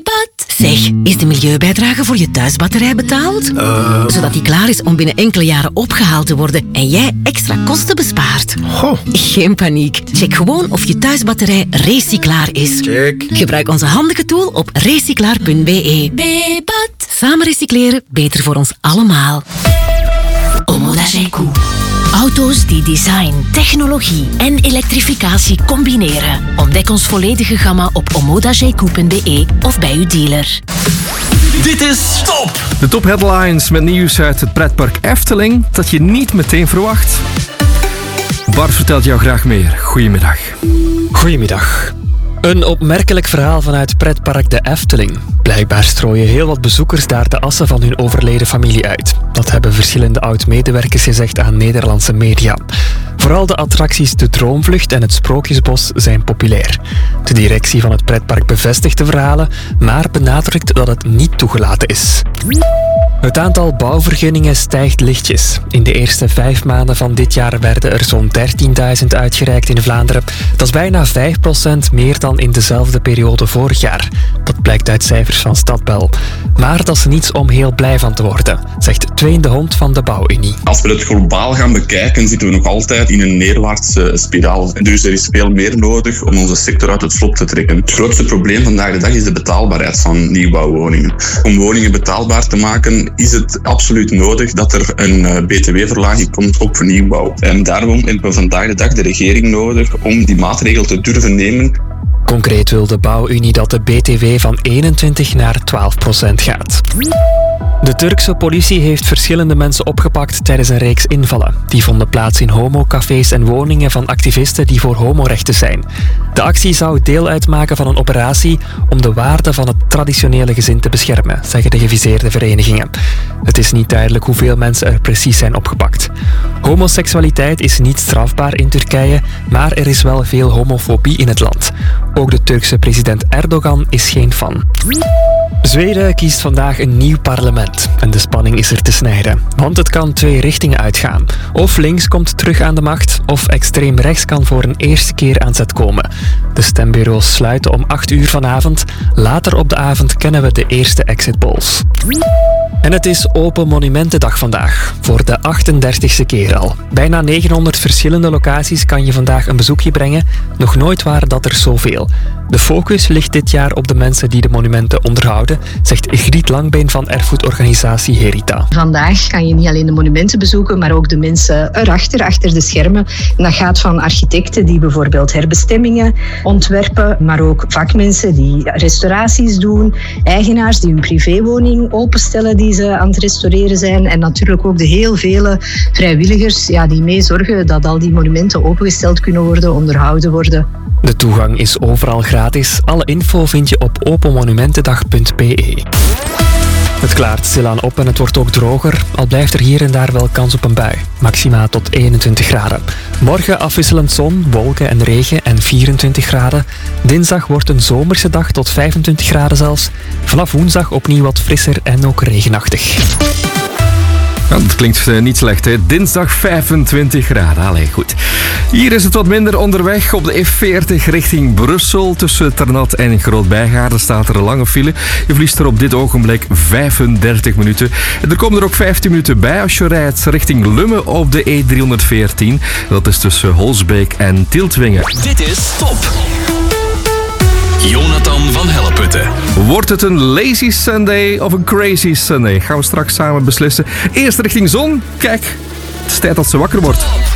Bebat. Zeg, is de milieubijdrage voor je thuisbatterij betaald? Zodat die klaar is om binnen enkele jaren opgehaald te worden en jij extra kosten bespaart. Geen paniek. Check gewoon of je thuisbatterij recyclaar is. Check. Gebruik onze handige tool op recyclaar.be. Bebat. Samen recycleren, beter voor ons allemaal. Omoda Gecou. Auto's die design, technologie en elektrificatie combineren. Ontdek ons volledige gamma op omodagecou.be of bij uw dealer. Dit is Top! De top headlines met nieuws uit het pretpark Efteling dat je niet meteen verwacht. Bart vertelt jou graag meer. Goedemiddag. Goedemiddag. Een opmerkelijk verhaal vanuit pretpark de Efteling. Blijkbaar strooien heel wat bezoekers daar de assen van hun overleden familie uit. Dat hebben verschillende oud-medewerkers gezegd aan Nederlandse media. Vooral de attracties De Droomvlucht en het Sprookjesbos zijn populair. De directie van het pretpark bevestigt de verhalen, maar benadrukt dat het niet toegelaten is. Het aantal bouwvergunningen stijgt lichtjes. In de eerste 5 maanden van dit jaar werden er zo'n 13.000 uitgereikt in Vlaanderen. Dat is bijna 5% meer dan in dezelfde periode vorig jaar. Dat blijkt uit cijfers van Stadbel. Maar dat is niets om heel blij van te worden, zegt Tween de Hond van de Bouwunie. Als we het globaal gaan bekijken, zitten we nog altijd in een neerwaartse spiraal. Dus er is veel meer nodig om onze sector uit het slop te trekken. Het grootste probleem vandaag de dag is de betaalbaarheid van nieuwbouwwoningen. Om woningen betaalbaar te maken is het absoluut nodig dat er een btw-verlaging komt op nieuwbouw. En daarom hebben we vandaag de dag de regering nodig om die maatregel te durven nemen. Concreet wil de Bouwunie dat de BTW van 21 naar 12% gaat. De Turkse politie heeft verschillende mensen opgepakt tijdens een reeks invallen. Die vonden plaats in homocafés en woningen van activisten die voor homorechten zijn. De actie zou deel uitmaken van een operatie om de waarden van het traditionele gezin te beschermen, zeggen de geviseerde verenigingen. Het is niet duidelijk hoeveel mensen er precies zijn opgepakt. Homoseksualiteit is niet strafbaar in Turkije, maar er is wel veel homofobie in het land. Ook de Turkse president Erdogan is geen fan. Zweden kiest vandaag een nieuw parlement en de spanning is er te snijden. Want het kan 2 richtingen uitgaan. Of links komt terug aan de macht, of extreem rechts kan voor een eerste keer aan zet komen. De stembureaus sluiten om 8 uur vanavond. Later op de avond kennen we de eerste exit polls. En het is Open Monumentendag vandaag, voor de 38e keer al. Bijna 900 verschillende locaties kan je vandaag een bezoekje brengen. Nog nooit waren dat er zoveel. De focus ligt dit jaar op de mensen die de monumenten onderhouden, zegt Griet Langbeen van erfgoedorganisatie Herita. Vandaag kan je niet alleen de monumenten bezoeken, maar ook de mensen erachter, achter de schermen. En dat gaat van architecten die bijvoorbeeld herbestemmingen ontwerpen, maar ook vakmensen die restauraties doen, eigenaars die hun privéwoning openstellen die ze aan het restaureren zijn en natuurlijk ook de heel vele vrijwilligers die mee zorgen dat al die monumenten opengesteld kunnen worden, onderhouden worden. De toegang is overal gratis. Alle info vind je op openmonumentendag.be. Het klaart stilaan op en het wordt ook droger, al blijft er hier en daar wel kans op een bui. Maxima tot 21 graden. Morgen afwisselend zon, wolken en regen en 24 graden. Dinsdag wordt een zomerse dag tot 25 graden zelfs. Vanaf woensdag opnieuw wat frisser en ook regenachtig. Ja, dat klinkt niet slecht, hè? Dinsdag 25 graden. Allee, goed. Hier is het wat minder onderweg. Op de E40 richting Brussel. Tussen Ternat en Groot-Bijgaarden staat er een lange file. Je verliest er op dit ogenblik 35 minuten. En er komen er ook 15 minuten bij als je rijdt richting Lummen op de E314. Dat is tussen Holsbeek en Tieltwingen. Dit is Top! Jonathan van Helleputten. Wordt het een lazy Sunday of een crazy Sunday? Gaan we straks samen beslissen. Eerst richting zon. Kijk, het is tijd dat ze wakker wordt.